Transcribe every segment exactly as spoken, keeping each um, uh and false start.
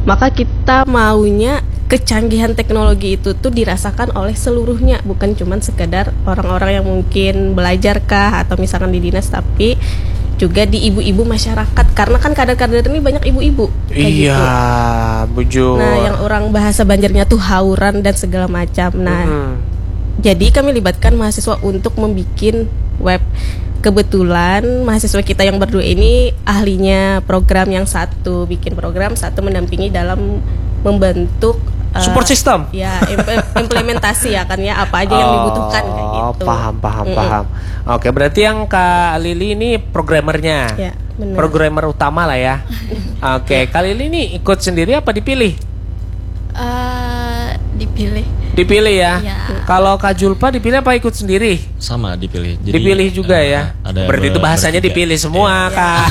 Maka kita maunya kecanggihan teknologi itu tuh dirasakan oleh seluruhnya, bukan cuman sekedar orang-orang yang mungkin belajar kah atau misalkan di dinas, tapi juga di ibu-ibu masyarakat, karena kan kader-kader ini banyak ibu-ibu kayak iya, gitu. bujur. Nah, yang orang bahasa Banjarnya tuh hauran dan segala macam. Nah, Mm-hmm. jadi kami libatkan mahasiswa untuk membuat web. Kebetulan mahasiswa kita yang berdua ini ahlinya program, yang satu bikin program, satu mendampingi dalam membentuk uh, Support system. Ya, imp- implementasi ya kan ya, apa aja yang dibutuhkan kayak gitu. Paham, paham, Mm-mm. paham. Oke, berarti yang Kak Lili ini programmernya. Ya, benar. Programmer utama lah ya. Oke, Kak Lili ini ikut sendiri apa dipilih? Uh, dipilih. Dipilih ya. Ya. Kalau Kak Julpa dipilih apa ikut sendiri? Sama dipilih. Jadi, Dipilih juga eh, ya. Ada Berarti itu ber- bahasanya bertiga. dipilih semua, Iya. Kak.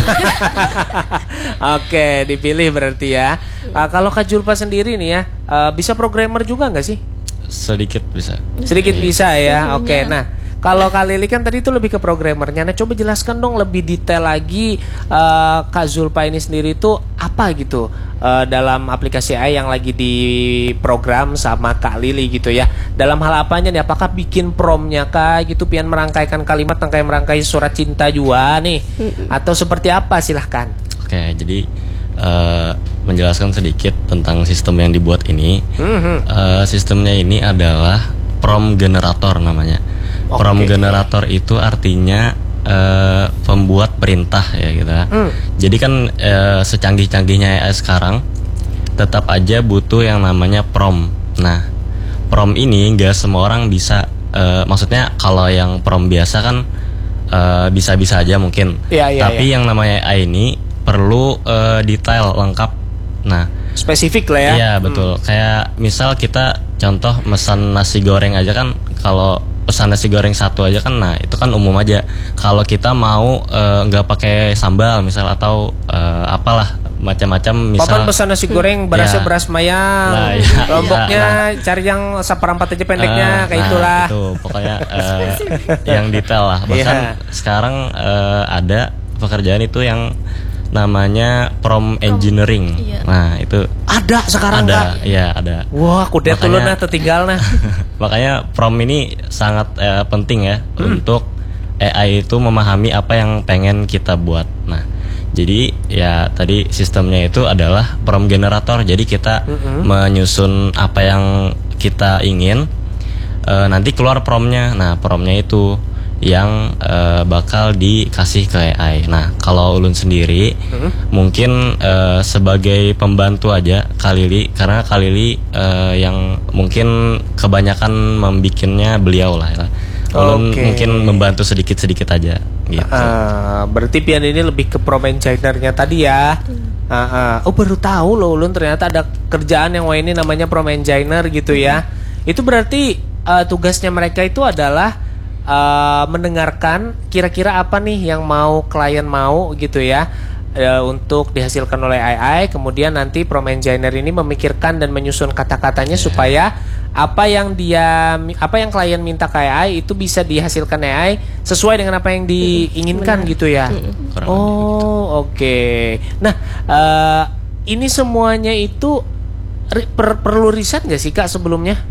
Oke, dipilih berarti ya. Uh, kalau Kak Julpa sendiri nih ya, uh, bisa programmer juga nggak sih? Sedikit bisa. Sedikit bisa ya. Semuanya. Oke, nah kalau Kak Lili kan tadi itu lebih ke programmernya. Nah, coba jelaskan dong lebih detail lagi, uh, Kak Zulpa ini sendiri itu apa gitu uh, dalam aplikasi A I yang lagi diprogram sama Kak Lili gitu ya. Dalam hal apanya nih? Apakah bikin promnya kah gitu, pian merangkaikan kalimat yang kayak merangkai surat cinta juga nih, atau seperti apa? Silahkan. Oke, jadi eh, menjelaskan sedikit tentang sistem yang dibuat ini. Mhm. Eh, sistemnya ini adalah prompt generator namanya. Oke. Prompt generator itu artinya eh, pembuat perintah ya gitu ya. Hmm. Jadi kan eh, secanggih-canggihnya A I sekarang tetap aja butuh yang namanya prompt. Nah, prompt ini nggak semua orang bisa. eh, maksudnya kalau yang prompt biasa kan eh, bisa-bisa aja mungkin. Iya, iya, Tapi yang namanya A I ini perlu eh, detail lengkap. Nah, Spesifik lah ya. iya betul. Kayak misal kita contoh pesan nasi goreng aja kan, kalau pesan nasi goreng satu aja kan, nah itu kan umum aja. Kalau kita mau eh, nggak pakai sambal misal atau eh, apalah macam-macam misal. Papan pesan nasi goreng, berasnya Ya. beras mayang, Nah, iya, lomboknya iya, cari yang seperempat aja pendeknya, Eh, kayak nah, itulah. Itu pokoknya eh, yang detail lah. Bahkan Iya. sekarang eh, ada pekerjaan itu yang namanya prompt engineering. Iya. Nah itu Ada sekarang ada, Kak? ya ada. Wah, kudet dulu nah, tertinggal nah. Makanya prompt ini sangat eh, penting ya Hmm. untuk A I itu memahami apa yang pengen kita buat. Nah, jadi ya tadi sistemnya itu adalah prompt generator. Jadi kita Mm-mm. menyusun apa yang kita ingin, eh, nanti keluar promptnya. Nah, promptnya itu yang eh, bakal dikasih ke A I. Nah, kalau Ulun sendiri Mm-mm. mungkin eh, sebagai pembantu aja Kak Lili, karena Kak Lili eh, yang mungkin kebanyakan membikinnya beliau lah ya. Ulun Oke. mungkin membantu sedikit-sedikit aja gitu. Ah, berarti pian ini lebih ke prompt engineer-nya tadi ya. Ah, ah. Oh, baru tahu loh Ulun ternyata ada kerjaan yang wah ini namanya prompt engineer gitu ya. Itu berarti eh, tugasnya mereka itu adalah Uh, mendengarkan kira-kira apa nih yang mau klien mau gitu ya, uh, untuk dihasilkan oleh A I. Kemudian nanti prompt engineer ini memikirkan dan menyusun kata-katanya supaya apa yang dia apa yang klien minta ke A I itu bisa dihasilkan A I sesuai dengan apa yang diinginkan gitu ya. Kurang lebih gitu. Oh, oke. Nah, uh, ini semuanya itu ri- per- perlu riset nggak sih Kak sebelumnya?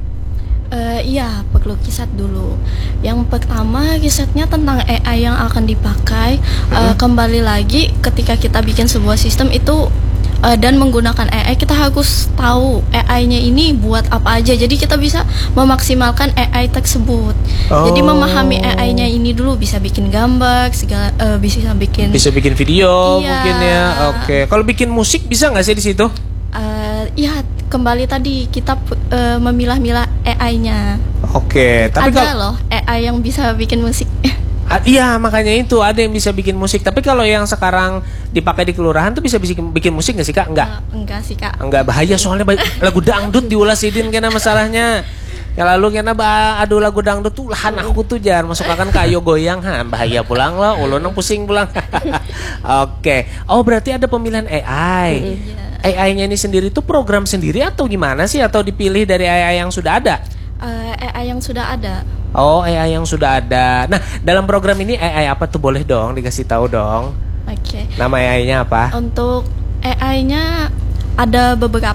Eh, iya, perlu riset dulu. Yang pertama, risetnya tentang A I yang akan dipakai. Eh, kembali lagi, ketika kita bikin sebuah sistem itu eh, dan menggunakan A I, kita harus tahu A I-nya ini buat apa aja. Jadi kita bisa memaksimalkan A I tersebut. Jadi Oh. memahami A I-nya ini dulu, bisa bikin gambar, segala, eh, bisa bikin. Bisa bikin video Iya. mungkin ya. Oke. Kalau bikin musik bisa nggak sih di situ? Eh, ya, kembali tadi kita eh, memilah-milah A I-nya. Oke. Tapi Ada kalau loh A I yang bisa bikin musik. Ah, iya, makanya itu ada yang bisa bikin musik. Tapi kalau yang sekarang dipakai di kelurahan tuh bisa bikin, bikin musik nggak sih Kak? Enggak. Eh, enggak sih Kak. Enggak, bahaya soalnya ba- lagu dangdut diulas idin kena masalahnya. Ya lalu kena ba aduh lagu dangdut tuh lahan aku tuh jar masuk akan kayo goyang ha bahaya pulang lah ulun nang pusing pulang. Oke. Oh, berarti ada pemilihan A I. A I-nya ini sendiri tuh program sendiri atau gimana sih, atau dipilih dari A I yang sudah ada? Eh, A I yang sudah ada. Oh, A I yang sudah ada. Nah, dalam program ini A I apa tuh, boleh dong dikasih tahu dong. Oke. Nama A I-nya apa? Untuk A I-nya ada beberapa.